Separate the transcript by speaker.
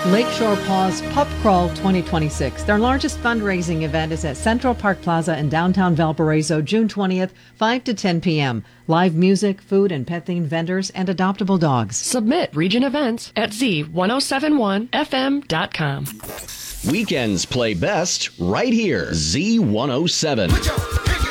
Speaker 1: Lakeshore Paws Pup Crawl 2026. Their largest fundraising event is at Central Park Plaza in downtown Valparaiso, June 20th, 5 to 10 p.m. Live music, food, and pet-themed vendors, and adoptable dogs.
Speaker 2: Submit region events at z1071fm.com.
Speaker 3: Weekends play best right here. Z107.